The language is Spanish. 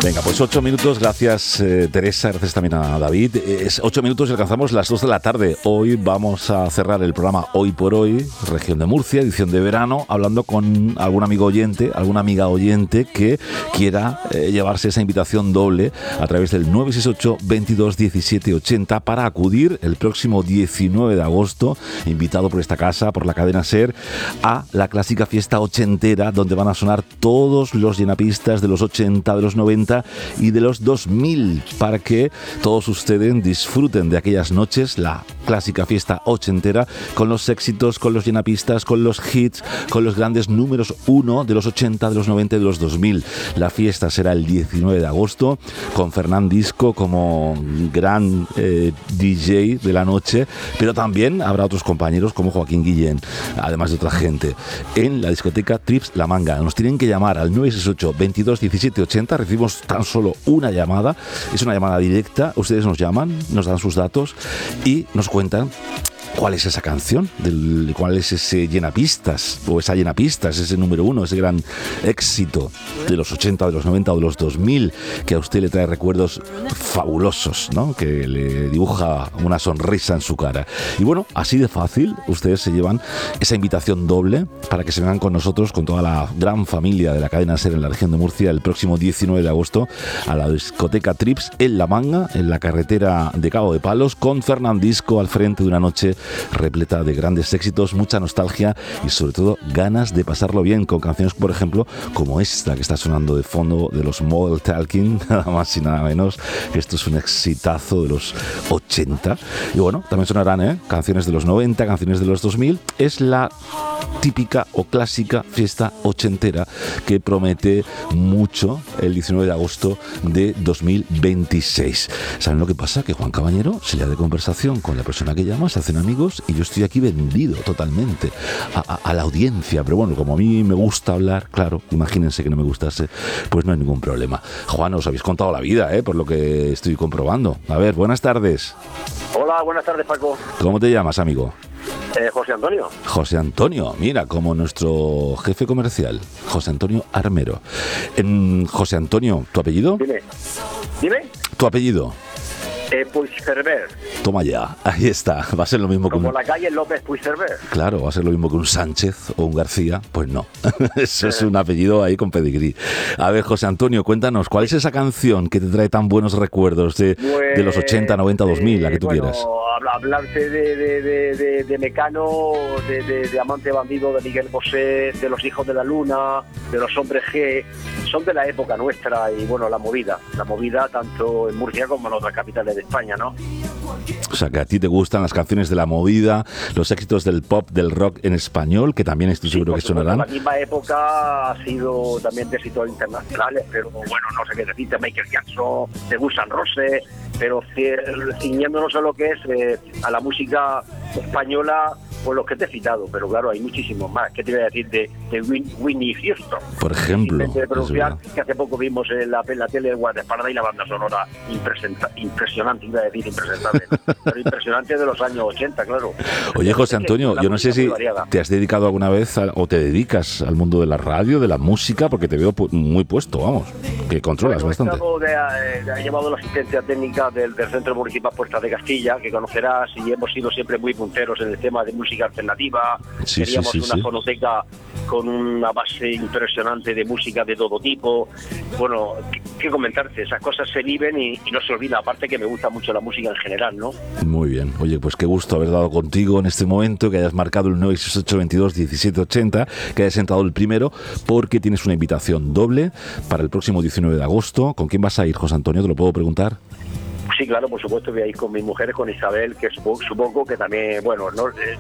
Venga, pues 8 minutos, gracias Teresa, gracias también a David. Es 8 minutos y alcanzamos las 2 de la tarde. Hoy vamos a cerrar el programa Hoy por Hoy, región de Murcia, edición de verano, hablando con algún amigo oyente, alguna amiga oyente que quiera llevarse esa invitación doble a través del 968 22 17 80 para acudir el próximo 19 de agosto, invitado por esta casa, por la cadena SER, a la clásica fiesta ochentera, donde van a sonar todos los llenapistas de los 80, de los 90 y de los 2000, para que todos ustedes disfruten de aquellas noches, la clásica fiesta ochentera, con los éxitos, con los llenapistas, con los hits, con los grandes números 1 de los 80, de los 90 y de los 2000. La fiesta será el 19 de agosto, con Fernán Disco como gran DJ de la noche, pero también habrá otros compañeros como Joaquín Guillén, además de otra gente, en la discoteca Trips La Manga. Nos tienen que llamar al 968 22 17 80, recibimos tan solo una llamada, es una llamada directa, ustedes nos llaman, nos dan sus datos y nos cuentan cuál es esa canción, cuál es ese llenapistas o esa llenapistas, ese número 1, ese gran éxito de los 80, de los 90 o de los 2000 que a usted le trae recuerdos fabulosos, ¿no? Que le dibuja una sonrisa en su cara. Y bueno, así de fácil, ustedes se llevan esa invitación doble para que se vengan con nosotros, con toda la gran familia de la cadena SER en la región de Murcia, el próximo 19 de agosto a la discoteca Trips en La Manga, en la carretera de Cabo de Palos, con Fernán Disco al frente de una noche repleta de grandes éxitos, mucha nostalgia y sobre todo ganas de pasarlo bien, con canciones, por ejemplo, como esta que está sonando de fondo de los Model Talking, nada más y nada menos. Esto es un exitazo de los 80. Y bueno, también sonarán canciones de los 90, canciones de los 2000. Es la típica o clásica fiesta ochentera que promete mucho el 19 de agosto de 2026. ¿Saben lo que pasa? Que Juan Cabañero se le da de conversación con la persona que llama, se hacen amigos y yo estoy aquí vendido totalmente a la audiencia. Pero bueno, como a mí me gusta hablar, claro, imagínense que no me gustase, pues no hay ningún problema. Juan, os habéis contado la vida, por lo que estoy comprobando. A ver, buenas tardes. Hola, buenas tardes, Paco. ¿Cómo te llamas, amigo? José Antonio. José Antonio, mira, como nuestro jefe comercial, José Antonio Armero. José Antonio, ¿tu apellido? Dime. ¿Tu apellido? Puigcerver. Toma ya, ahí está. Va a ser lo mismo que como la calle López Puigcerver. Claro, va a ser lo mismo que un Sánchez o un García. Pues no, eso es un apellido ahí con pedigrí. A ver, José Antonio, cuéntanos, ¿cuál es esa canción que te trae tan buenos recuerdos de los 80, 90, 2000, la que tú quieras? Hablarte de Mecano, de Amante Bandido, de Miguel Bosé, de Los Hijos de la Luna, de Los Hombres G, son de la época nuestra. Y bueno, la movida tanto en Murcia como en otras capitales de España, ¿no? O sea, que a ti te gustan las canciones de la movida, los éxitos del pop, del rock en español, que también estoy seguro que sonarán. La misma época ha sido también de éxitos internacionales, pero bueno, no sé qué decirte, Michael Jackson, de Guns N' Roses, pero ciñéndonos a lo que es a la música española, pues los que te he citado, pero claro, hay muchísimos más. ¿Qué te voy a decir de Whitney Houston? Por ejemplo. De pronunciar, que hace poco vimos en la tele de guardaespaldas y la banda sonora impresionante, iba a decir impresentable, pero impresionante de los años 80, claro. Oye, José Antonio, yo no sé si te has dedicado alguna vez o te dedicas al mundo de la radio, de la música, porque te veo muy puesto, vamos, que controlas bastante. He llevado la asistencia técnica del Centro Municipal Puertas de Castilla, que conocerás, y hemos sido siempre muy punteros en el tema de música alternativa. Teníamos una fonoteca con una base impresionante de música de todo tipo. Bueno, ¿qué comentarte? Esas cosas se viven y no se olvida, aparte que me gusta mucho la música en general, ¿no? Muy bien. Oye, pues qué gusto haber dado contigo en este momento, que hayas marcado el 968 22 17 80, que hayas entrado el primero, porque tienes una invitación doble para el próximo 19 de agosto. ¿Con quién vas a ir, José Antonio? ¿Te lo puedo preguntar? Sí, claro, por supuesto, voy a ir con mis mujeres, con Isabel, que supongo que también, bueno, no,